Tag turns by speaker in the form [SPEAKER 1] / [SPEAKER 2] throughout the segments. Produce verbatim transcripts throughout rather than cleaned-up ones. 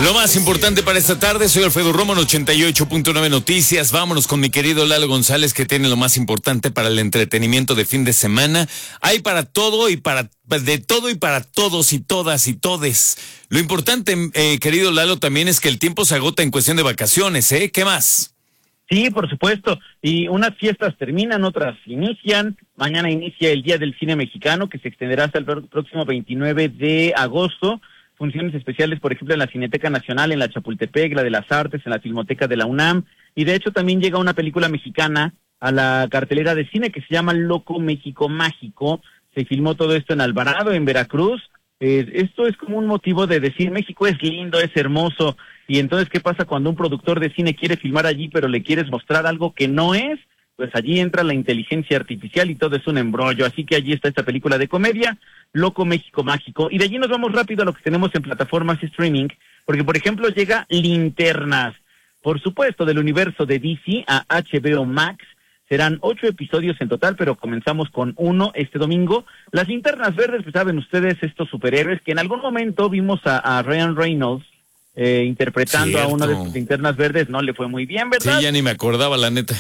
[SPEAKER 1] Lo más importante para esta tarde, soy Alfredo Romo en ochenta y ocho punto nueve Noticias. Vámonos con mi querido Lalo González, que tiene lo más importante para el entretenimiento de fin de semana. Hay para todo y para de todo y para todos y todas y todes. Lo importante, eh, querido Lalo, también es que el tiempo se agota en cuestión de vacaciones, ¿eh? ¿Qué más?
[SPEAKER 2] Sí, por supuesto. Y unas fiestas terminan, otras inician. Mañana inicia el Día del Cine Mexicano, que se extenderá hasta el próximo veintinueve de agosto. Funciones especiales, por ejemplo, en la Cineteca Nacional, en la Chapultepec, la de las Artes, en la Filmoteca de la UNAM. Y de hecho también llega una película mexicana a la cartelera de cine que se llama Loco México Mágico. Se filmó todo esto en Alvarado, en Veracruz. Eh, esto es como un motivo de decir, México es lindo, es hermoso. Y entonces, ¿qué pasa cuando un productor de cine quiere filmar allí, pero le quieres mostrar algo que no es? Pues allí entra la inteligencia artificial y todo es un embrollo. Así que allí está esta película de comedia, Loco México Mágico. Y de allí nos vamos rápido a lo que tenemos en plataformas streaming, porque, por ejemplo, llega Linternas. Por supuesto, del universo de D C a H B O Max. Serán ocho episodios en total, pero comenzamos con uno este domingo. Las Linternas Verdes, pues saben ustedes, estos superhéroes que en algún momento vimos a, a Ryan Reynolds eh, interpretando
[SPEAKER 1] Cierto.
[SPEAKER 2] a una de sus Linternas Verdes. No le fue muy bien, ¿verdad?
[SPEAKER 1] Sí, ya ni me acordaba, la neta.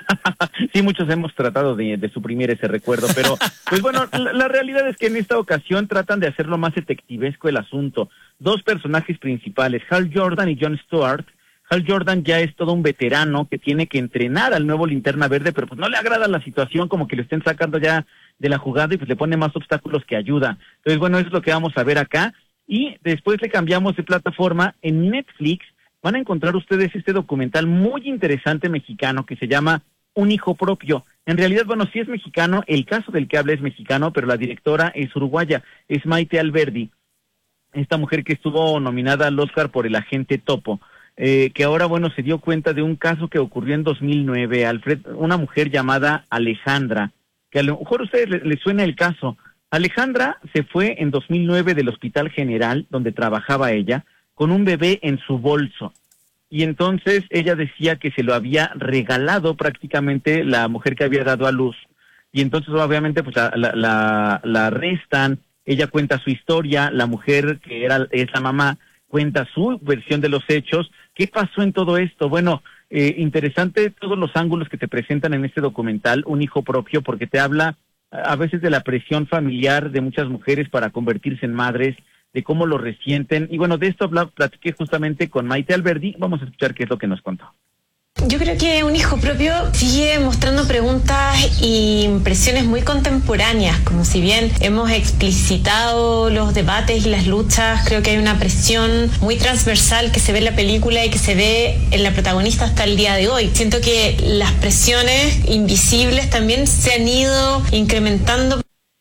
[SPEAKER 2] Sí, muchos hemos tratado de, de suprimir ese recuerdo, pero pues bueno, la, la realidad es que en esta ocasión tratan de hacerlo más detectivesco el asunto. Dos personajes principales, Hal Jordan y Jon Stewart. Hal Jordan ya es todo un veterano que tiene que entrenar al nuevo Linterna Verde, pero pues no le agrada la situación, como que lo estén sacando ya de la jugada y pues le pone más obstáculos que ayuda. Entonces, bueno, eso es lo que vamos a ver acá. Y después le cambiamos de plataforma. En Netflix van a encontrar ustedes este documental muy interesante mexicano que se llama Un Hijo Propio. En realidad, bueno, sí es mexicano, el caso del que habla es mexicano, pero la directora es uruguaya, es Maite Alberdi, esta mujer que estuvo nominada al Oscar por El Agente Topo. Eh, que ahora, bueno, se dio cuenta de un caso que ocurrió en dos mil nueve, Alfred, una mujer llamada Alejandra, que a lo mejor a ustedes les, les suena el caso. Alejandra se fue en dos mil nueve del Hospital General, donde trabajaba ella, con un bebé en su bolso. Y entonces ella decía que se lo había regalado prácticamente la mujer que había dado a luz. Y entonces, obviamente, pues la, la, la, la arrestan, ella cuenta su historia, la mujer que era es la mamá, cuenta su versión de los hechos. ¿Qué pasó en todo esto? Bueno, eh, interesante todos los ángulos que te presentan en este documental, Un Hijo Propio, porque te habla a veces de la presión familiar de muchas mujeres para convertirse en madres, de cómo lo resienten. Y bueno, de esto habla, platiqué justamente con Maite Alberdi. Vamos a escuchar qué es lo que nos contó.
[SPEAKER 3] Yo creo que Un Hijo Propio sigue mostrando preguntas e impresiones muy contemporáneas, como si bien hemos explicitado los debates y las luchas, creo que hay una presión muy transversal que se ve en la película y que se ve en la protagonista hasta el día de hoy. Siento que las presiones invisibles también se han ido incrementando.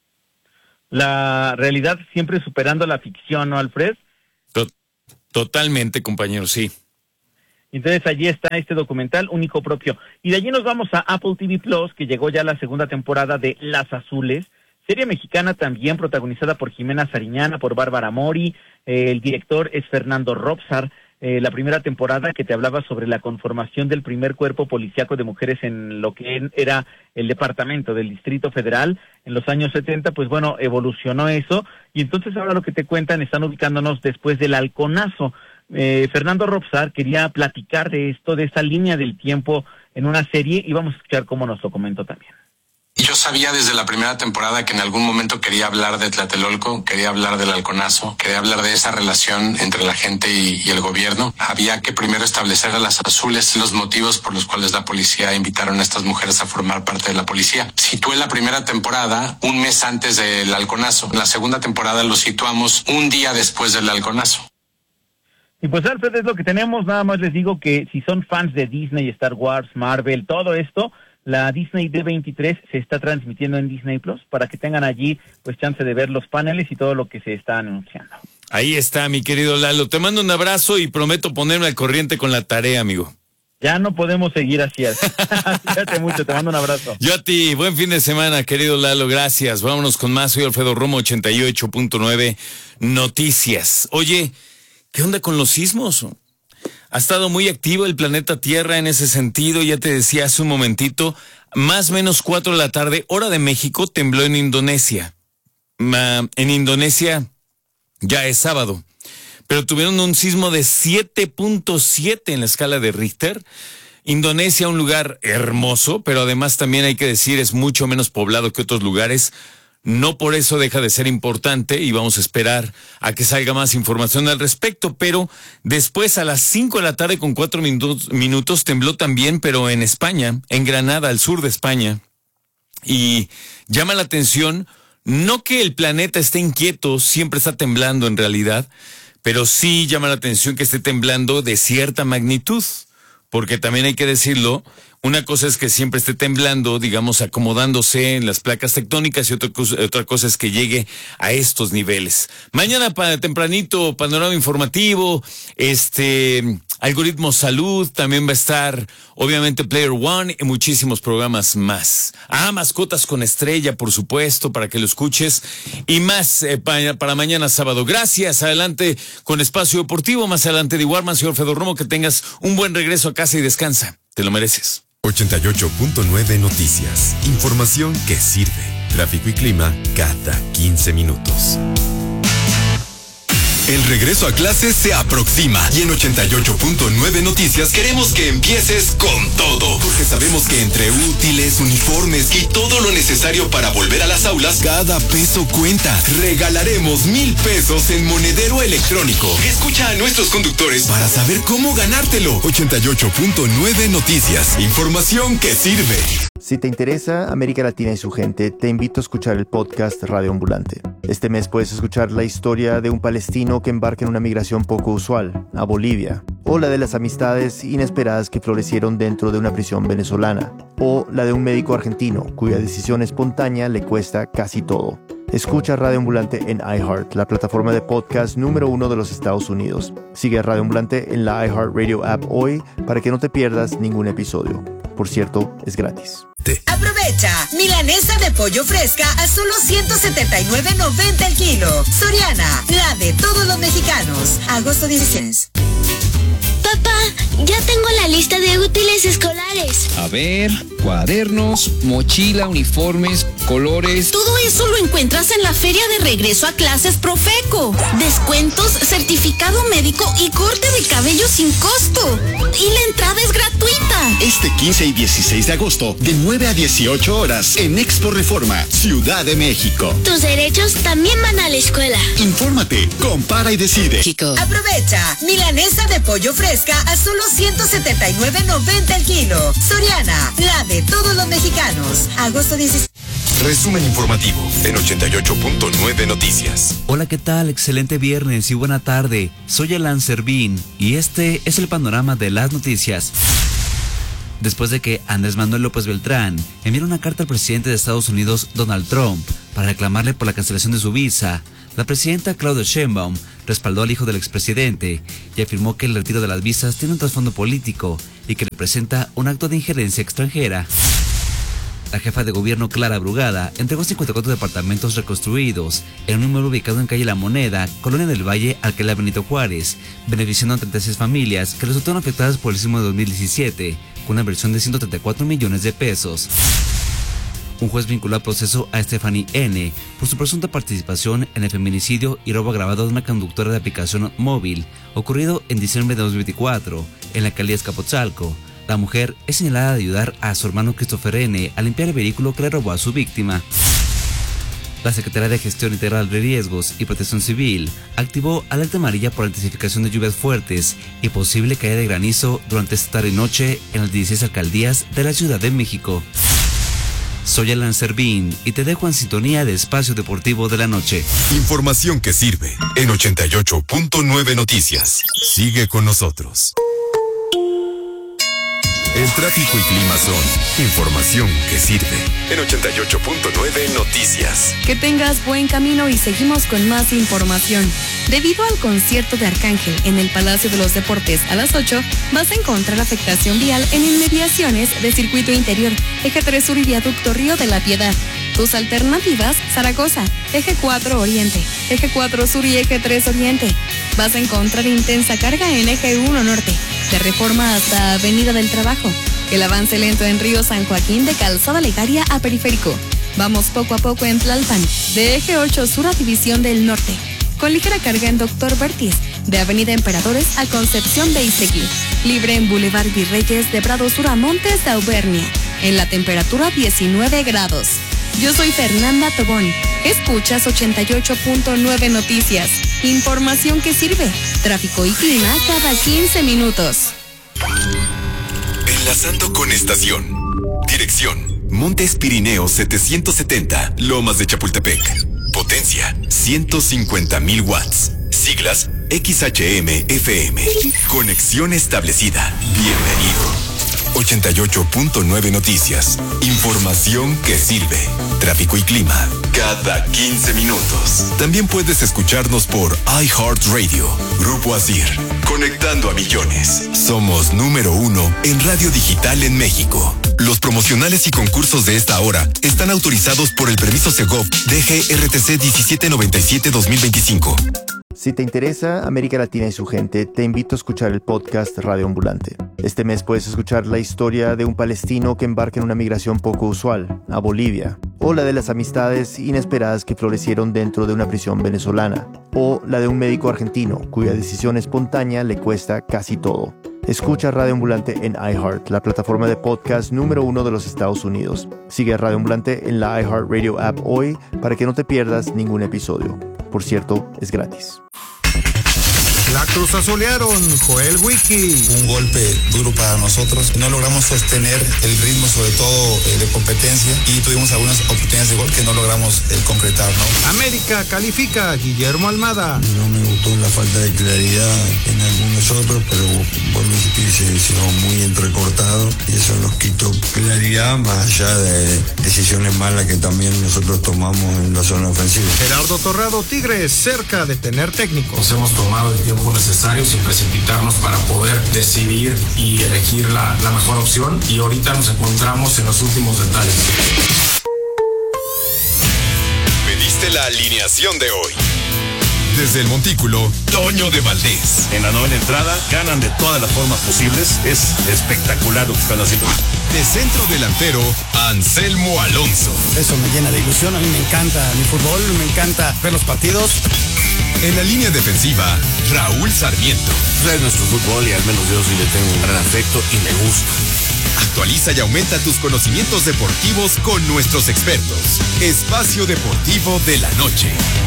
[SPEAKER 2] La realidad siempre superando la ficción, ¿no, Alfred?
[SPEAKER 1] Totalmente, compañero, sí.
[SPEAKER 2] Entonces allí está este documental, Un Hijo Propio. Y de allí nos vamos a Apple T V Plus, que llegó ya la segunda temporada de Las Azules, serie mexicana también protagonizada por Jimena Sariñana, por Bárbara Mori. Eh, el director es Fernando Robsar. Eh, la primera temporada que te hablaba sobre la conformación del primer cuerpo policíaco de mujeres en lo que era el departamento del Distrito Federal en los años setenta, pues bueno, evolucionó eso. Y entonces ahora lo que te cuentan, están ubicándonos después del Halconazo. Eh, Fernando Robsar quería platicar de esto, de esa línea del tiempo en una serie, y vamos a escuchar cómo nos lo comentó también.
[SPEAKER 4] Yo sabía desde la primera temporada que en algún momento quería hablar de Tlatelolco, quería hablar del Halconazo, quería hablar de esa relación entre la gente y, y el gobierno. Había que primero establecer a Las Azules los motivos por los cuales la policía invitaron a estas mujeres a formar parte de la policía. Situé la primera temporada un mes antes del Halconazo. En la segunda temporada lo situamos un día después del Halconazo.
[SPEAKER 2] Y pues, Alfred, es lo que tenemos. Nada más les digo que si son fans de Disney, Star Wars, Marvel, todo esto, la Disney D veintitrés se está transmitiendo en Disney Plus para que tengan allí pues chance de ver los paneles y todo lo que se está anunciando.
[SPEAKER 1] Ahí está, mi querido Lalo. Te mando un abrazo y prometo ponerme al corriente con la tarea, amigo.
[SPEAKER 2] Ya no podemos seguir así. Cuídate mucho, te mando un abrazo.
[SPEAKER 1] Yo a ti, buen fin de semana, querido Lalo, gracias. Vámonos con más. Soy Alfredo Romo, ochenta y ocho punto nueve Noticias. Oye, ¿qué onda con los sismos? Ha estado muy activo el planeta Tierra en ese sentido. Ya te decía hace un momentito, más o menos cuatro de la tarde, hora de México, tembló en Indonesia. En Indonesia ya es sábado. pero tuvieron un sismo de siete punto siete en la escala de Richter. Indonesia, un lugar hermoso, pero además también hay que decir es mucho menos poblado que otros lugares. No por eso deja de ser importante y vamos a esperar a que salga más información al respecto, pero después a las cinco de la tarde con cuatro minutos, minutos tembló también, pero en España, en Granada, al sur de España. Y llama la atención, no que el planeta esté inquieto, siempre está temblando en realidad, pero sí llama la atención que esté temblando de cierta magnitud, porque también hay que decirlo, una cosa es que siempre esté temblando, digamos, acomodándose en las placas tectónicas y otra cosa, otra cosa es que llegue a estos niveles. Mañana para tempranito, panorama informativo, este, algoritmo salud, también va a estar, obviamente, Player One y muchísimos programas más. Ah, mascotas con estrella, por supuesto, para que lo escuches y más eh, para, para mañana sábado. Gracias, adelante con Espacio Deportivo, más adelante de Warman, señor Fedor Romo, que tengas un buen regreso a casa y descansa. Te lo mereces.
[SPEAKER 5] ochenta y ocho punto nueve Noticias. Información que sirve. Tráfico y clima cada quince minutos. El regreso a clases se aproxima y en ochenta y ocho punto nueve Noticias queremos que empieces con todo. Porque sabemos que entre útiles, uniformes y todo lo necesario para volver a las aulas, cada peso cuenta. Regalaremos mil pesos en monedero electrónico. Escucha a nuestros conductores para saber cómo ganártelo. ochenta y ocho punto nueve Noticias. Información que sirve.
[SPEAKER 6] Si te interesa América Latina y su gente, te invito a escuchar el podcast Radio Ambulante. Este mes puedes escuchar la historia de un palestino que embarca en una migración poco usual, a Bolivia, o la de las amistades inesperadas que florecieron dentro de una prisión venezolana, o la de un médico argentino cuya decisión espontánea le cuesta casi todo. Escucha Radio Ambulante en iHeart, la plataforma de podcast número uno de los Estados Unidos. Sigue a Radio Ambulante en la iHeartRadio app hoy para que no te pierdas ningún episodio. Por cierto, es gratis.
[SPEAKER 7] Aprovecha, milanesa de pollo fresca a solo ciento setenta y nueve noventa el kilo. Soriana, la de todos los mexicanos. Agosto dieciséis.
[SPEAKER 8] Papá, ya tengo la lista de útiles escolares.
[SPEAKER 9] A ver, cuadernos, mochila, uniformes, colores.
[SPEAKER 10] Todo eso lo encuentras en la feria de regreso a clases Profeco. Descuentos, certificado médico y corte de cabello sin costo. Y la entrada es gratuita.
[SPEAKER 11] Este quince y dieciséis de agosto, de nueve a dieciocho horas, en Expo Reforma, Ciudad de México.
[SPEAKER 8] Tus derechos también van a la escuela.
[SPEAKER 11] Infórmate, compara y decide.
[SPEAKER 7] Chico. Aprovecha, milanesa de pollo fresca a solo ciento setenta y nueve noventa el kilo. Soriana, la de todos los mexicanos. Agosto dieciséis.
[SPEAKER 5] Resumen informativo en ochenta y ocho punto nueve Noticias.
[SPEAKER 12] Hola, ¿qué tal? Excelente viernes y buena tarde. Soy Alan Servín y este es el panorama de las noticias. Después de que Andrés Manuel López Beltrán enviara una carta al presidente de Estados Unidos, Donald Trump, para reclamarle por la cancelación de su visa, la presidenta Claudia Sheinbaum respaldó al hijo del expresidente y afirmó que el retiro de las visas tiene un trasfondo político y que representa un acto de injerencia extranjera. La jefa de gobierno Clara Brugada entregó cincuenta y cuatro departamentos reconstruidos en un inmueble ubicado en calle La Moneda, Colonia del Valle, Alcaldía Benito Juárez, beneficiando a treinta y seis familias que resultaron afectadas por el sismo de dos mil diecisiete, con una inversión de ciento treinta y cuatro millones de pesos. Un juez vinculó a proceso a Stephanie N. por su presunta participación en el feminicidio y robo agravado de una conductora de aplicación móvil, ocurrido en diciembre de dos mil veinticuatro, en la alcaldía Azcapotzalco. La mujer es señalada de ayudar a su hermano Christopher N. a limpiar el vehículo que le robó a su víctima. La Secretaría de Gestión Integral de Riesgos y Protección Civil activó alerta amarilla por anticipación de lluvias fuertes y posible caída de granizo durante esta tarde y noche en las dieciséis alcaldías de la Ciudad de México. Soy Alan Servín y te dejo en sintonía de Espacio Deportivo de la Noche.
[SPEAKER 5] Información que sirve en ochenta y ocho punto nueve Noticias. Sigue con nosotros. El tráfico y clima son información que sirve en ochenta y ocho punto nueve Noticias.
[SPEAKER 13] Que tengas buen camino y seguimos con más información. Debido al concierto de Arcángel en el Palacio de los Deportes a las ocho, vas a encontrar afectación vial en inmediaciones de Circuito Interior, Eje tres Sur y Viaducto Río de la Piedad. Tus alternativas, Zaragoza, Eje cuatro Oriente, Eje cuatro Sur y Eje tres Oriente. Vas a encontrar intensa carga en Eje uno Norte, de Reforma hasta Avenida del Trabajo. El avance lento en Río San Joaquín de Calzada Legaria a Periférico. Vamos poco a poco en Tlalpan, de Eje ocho Sur a División del Norte. Con ligera carga en Doctor Vertiz, de Avenida Emperadores a Concepción de Iztegui. Libre en Boulevard Virreyes de Prado Sur a Montes de Auvernia, en la temperatura diecinueve grados. Yo soy Fernanda Tobón. Escuchas ochenta y ocho punto nueve Noticias. Información que sirve. Tráfico y clima cada quince minutos.
[SPEAKER 5] Enlazando con estación. Dirección: Montes Pirineos setecientos setenta, Lomas de Chapultepec. Potencia: ciento cincuenta mil watts. Siglas: X H M F M. Conexión establecida. Bienvenido. ochenta y ocho punto nueve Noticias. Información que sirve. Tráfico y clima cada quince minutos. También puedes escucharnos por iHeartRadio. Grupo Asir. Conectando a millones. Somos número uno en radio digital en México. Los promocionales y concursos de esta hora están autorizados por el permiso Segov D G R T C diecisiete noventa y siete dos mil veinticinco.
[SPEAKER 6] Si te interesa América Latina y su gente, te invito a escuchar el podcast Radio Ambulante. Este mes puedes escuchar la historia de un palestino que embarca en una migración poco usual, a Bolivia, o la de las amistades inesperadas que florecieron dentro de una prisión venezolana, o la de un médico argentino cuya decisión espontánea le cuesta casi todo. Escucha Radio Ambulante en iHeart, la plataforma de podcast número uno de los Estados Unidos. Sigue a Radio Ambulante en la iHeartRadio app hoy para que no te pierdas ningún episodio. Por cierto, es gratis.
[SPEAKER 14] La Cruz Azulearon, Joel Wiki.
[SPEAKER 15] Un golpe duro para nosotros. No logramos sostener el ritmo, sobre todo eh, de competencia, y tuvimos algunas oportunidades de gol que no logramos eh, concretar, ¿no?
[SPEAKER 14] América califica, Guillermo Almada.
[SPEAKER 16] No me gustó la falta de claridad en algunos otros, pero vuelvo a insistir, se hizo muy entrecortado y eso nos quitó claridad, más allá de decisiones malas que también nosotros tomamos en la zona ofensiva.
[SPEAKER 14] Gerardo Torrado, Tigres, cerca de tener técnico.
[SPEAKER 17] Nos hemos tomado el tiempo necesario sin precipitarnos para poder decidir y elegir la, la mejor opción, y ahorita nos encontramos en los últimos detalles.
[SPEAKER 5] Pediste la alineación de hoy. Desde el Montículo, Toño de Valdés.
[SPEAKER 18] En la novena entrada, ganan de todas las formas posibles. Es espectacular lo que están haciendo.
[SPEAKER 5] De centro delantero, Anselmo Alonso.
[SPEAKER 19] Eso me llena de ilusión. A mí me encanta mi fútbol, me encanta ver los partidos.
[SPEAKER 5] En la línea defensiva, Raúl Sarmiento.
[SPEAKER 18] Es nuestro fútbol y al menos yo sí le tengo un gran afecto y me gusta.
[SPEAKER 5] Actualiza y aumenta tus conocimientos deportivos con nuestros expertos. Espacio Deportivo de la Noche.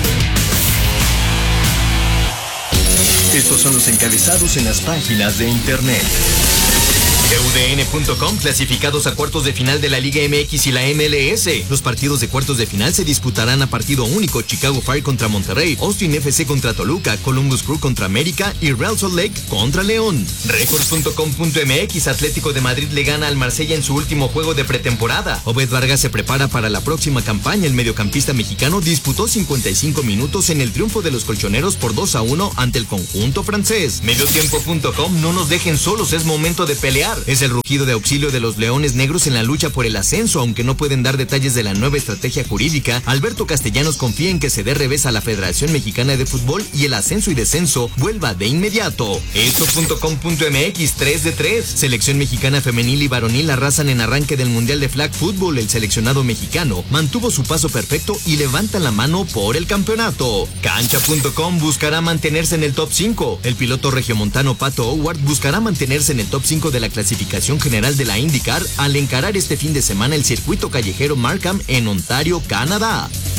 [SPEAKER 20] Estos son los encabezados en las páginas de internet. U D N punto com, clasificados a cuartos de final de la Liga M X y la M L S. Los partidos de cuartos de final se disputarán a partido único: Chicago Fire contra Monterrey, Austin F C contra Toluca, Columbus Crew contra América y Real Salt Lake contra León. Records punto com punto M X, Atlético de Madrid le gana al Marsella en su último juego de pretemporada. Obed Vargas se prepara para la próxima campaña. El mediocampista mexicano disputó cincuenta y cinco minutos en el triunfo de los colchoneros por dos a uno ante el conjunto francés. Mediotiempo punto com, no nos dejen solos, es momento de pelear. Es el rugido de auxilio de los Leones Negros en la lucha por el ascenso, aunque no pueden dar detalles de la nueva estrategia jurídica. Alberto Castellanos confía en que se dé revés a la Federación Mexicana de Fútbol y el ascenso y descenso vuelva de inmediato. Esto punto com punto M X, tres de tres. Selección mexicana femenil y varonil arrasan en arranque del Mundial de Flag Football. El seleccionado mexicano mantuvo su paso perfecto y levantan la mano por el campeonato. Cancha punto com buscará mantenerse en el top cinco. El piloto regiomontano Pato Howard buscará mantenerse en el top cinco de la clasificación general de la IndyCar al encarar este fin de semana el circuito callejero Markham en Ontario, Canadá.